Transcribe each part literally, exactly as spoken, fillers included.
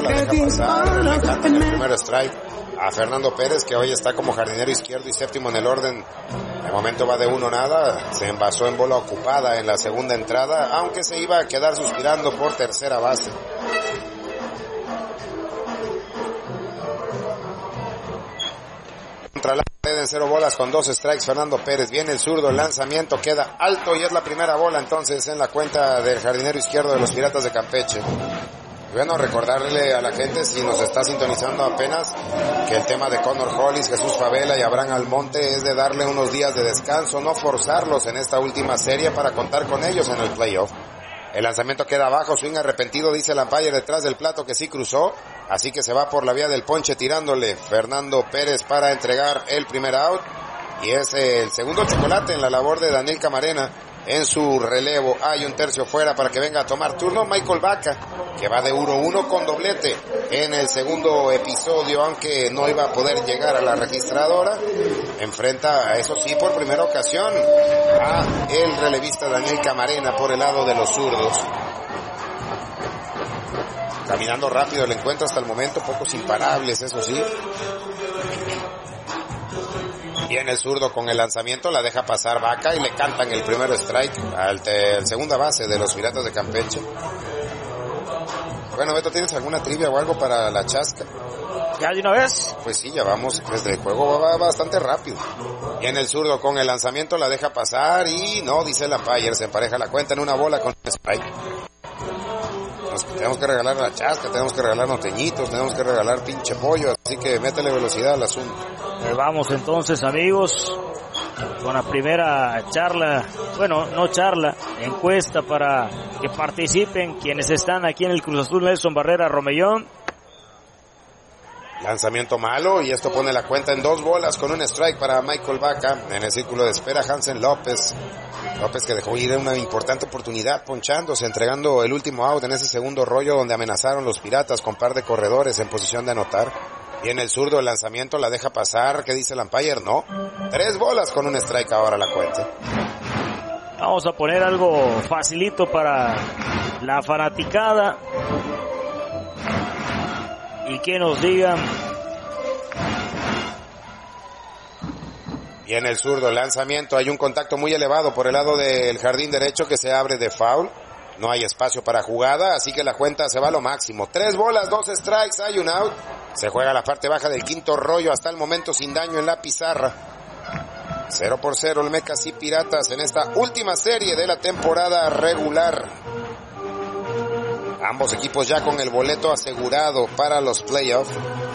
La deja pasar, le canta en el primer strike a Fernando Pérez, que hoy está como jardinero izquierdo y séptimo en el orden. De momento va de uno nada, se envasó en bola ocupada en la segunda entrada, aunque se iba a quedar suspirando por tercera base. Contra la pared en cero bolas con dos strikes Fernando Pérez. Viene el zurdo, el lanzamiento queda alto y es la primera bola entonces en la cuenta del jardinero izquierdo de los Piratas de Campeche. Bueno, recordarle a la gente, si nos está sintonizando apenas, que el tema de Connor Hollis, Jesús Favela y Abraham Almonte es de darle unos días de descanso, no forzarlos en esta última serie para contar con ellos en el playoff. El lanzamiento queda abajo, swing arrepentido, dice el umpire detrás del plato que sí cruzó, así que se va por la vía del ponche tirándole Fernando Pérez para entregar el primer out, y es el segundo chocolate en la labor de Daniel Camarena. En su relevo hay un tercio fuera para que venga a tomar turno Michael Vaca, que va de uno uno con doblete en el segundo episodio, aunque no iba a poder llegar a la registradora. Enfrenta, eso sí, por primera ocasión a el relevista Daniel Camarena por el lado de los zurdos. Caminando rápido el encuentro hasta el momento, pocos imparables, eso sí. Viene el zurdo con el lanzamiento, la deja pasar Vaca y le cantan el primer strike al, te, al segunda base de los Piratas de Campeche. Bueno, Beto, ¿tienes alguna trivia o algo para la chasca? ¿Ya de una vez? Pues sí, ya vamos, desde el juego va bastante rápido. Viene el zurdo con el lanzamiento, la deja pasar y no, dice el umpire, se empareja la cuenta en una bola con strike. Nos tenemos que regalar la chasca, tenemos que regalar norteñitos, tenemos que regalar pinche pollo, así que métele velocidad al asunto. Eh, vamos entonces, amigos, con la primera charla, bueno, no charla, encuesta para que participen quienes están aquí en el Cruz Azul. Nelson Barrera Romellón. Lanzamiento malo y esto pone la cuenta en dos bolas con un strike para Michael Vaca. En el círculo de espera Hansen López. López que dejó ir una importante oportunidad ponchándose, entregando el último out en ese segundo rollo donde amenazaron los Piratas con par de corredores en posición de anotar. Viene el zurdo, el lanzamiento, la deja pasar. ¿Qué dice el umpire? No. Tres bolas con un strike ahora la cuenta. Vamos a poner algo facilito para la fanaticada. Y que nos digan. Viene el zurdo, el lanzamiento, hay un contacto muy elevado por el lado del jardín derecho que se abre de foul. No hay espacio para jugada, así que la cuenta se va a lo máximo. Tres bolas, dos strikes, hay un out. Se juega la parte baja del quinto rollo hasta el momento sin daño en la pizarra. Cero por cero el Mecas y Piratas en esta última serie de la temporada regular. Ambos equipos ya con el boleto asegurado para los playoffs.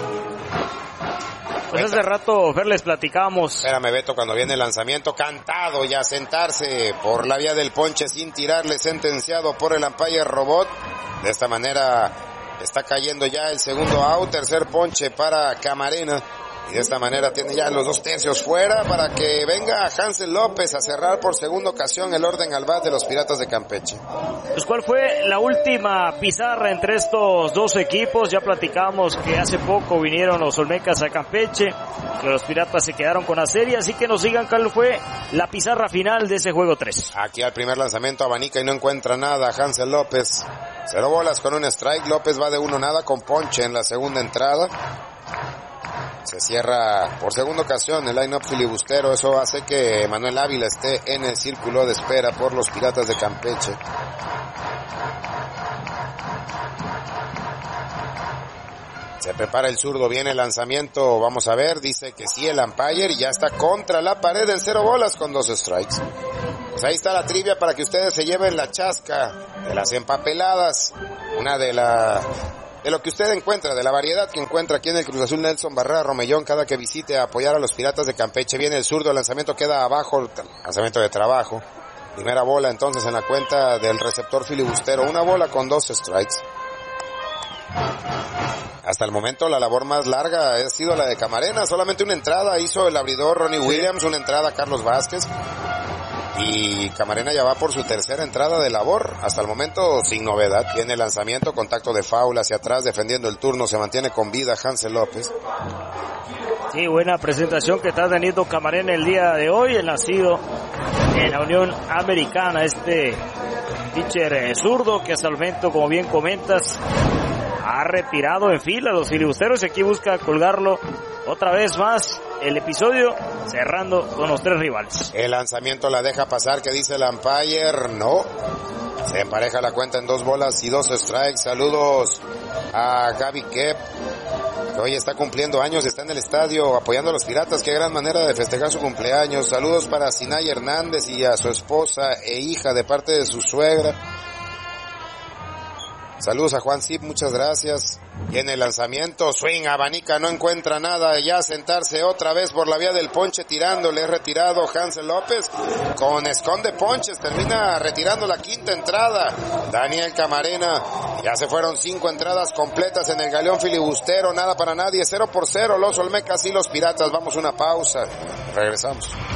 Pues hace rato, Fer, les platicamos. Espérame, Beto, cuando viene el lanzamiento, cantado y a sentarse por la vía del ponche sin tirarle, sentenciado por el umpire robot. De esta manera está cayendo ya el segundo out, tercer ponche para Camarena. Y de esta manera tiene ya los dos tercios fuera para que venga Hansen López a cerrar por segunda ocasión el orden al bat de los Piratas de Campeche. Pues, ¿cuál fue la última pizarra entre estos dos equipos? Ya platicamos que hace poco vinieron los Olmecas a Campeche, que los Piratas se quedaron con la serie, así que nos digan cuál fue la pizarra final de ese juego tres. Aquí al primer lanzamiento abanica y no encuentra nada Hansen López. Cero bolas con un strike, López va de uno nada con ponche en la segunda entrada. Se cierra por segunda ocasión el line-up filibustero. Eso hace que Manuel Ávila esté en el círculo de espera por los Piratas de Campeche. Se prepara el zurdo, viene el lanzamiento, vamos a ver, dice que sí el umpire y ya está contra la pared en cero bolas con dos strikes. Pues ahí está la trivia para que ustedes se lleven la chasca de las empapeladas, una de la... de lo que usted encuentra, de la variedad que encuentra aquí en el Cruz Azul. Nelson Barrera Romellón, cada que visite a apoyar a los Piratas de Campeche. Viene el zurdo, el lanzamiento queda abajo, lanzamiento de trabajo. Primera bola entonces en la cuenta del receptor filibustero, una bola con dos strikes. Hasta el momento la labor más larga ha sido la de Camarena, solamente una entrada hizo el abridor Ronnie Williams, una entrada Carlos Vázquez. Y Camarena ya va por su tercera entrada de labor, hasta el momento sin novedad. Tiene el lanzamiento, contacto de foul hacia atrás, defendiendo el turno, se mantiene con vida Hansen López. Sí, buena presentación que está teniendo Camarena el día de hoy, el nacido en la Unión Americana, este pitcher eh, zurdo que hasta el momento, como bien comentas, ha retirado en fila los filibusteros y aquí busca colgarlo otra vez más el episodio, cerrando con los tres rivales. El lanzamiento la deja pasar, que dice el umpire, no. Se empareja la cuenta en dos bolas y dos strikes. Saludos a Gaby Kep, que hoy está cumpliendo años, está en el estadio apoyando a los Piratas. Qué gran manera de festejar su cumpleaños. Saludos para Sinay Hernández y a su esposa e hija de parte de su suegra. Saludos a Juan Zip, muchas gracias. Y en el lanzamiento, swing, abanica, no encuentra nada, ya sentarse otra vez por la vía del ponche tirándole, retirado Hansel López, con esconde ponches, termina retirando la quinta entrada. Daniel Camarena, ya se fueron cinco entradas completas en el galeón filibustero, nada para nadie, cero por cero, los Olmecas y los Piratas. Vamos a una pausa, regresamos.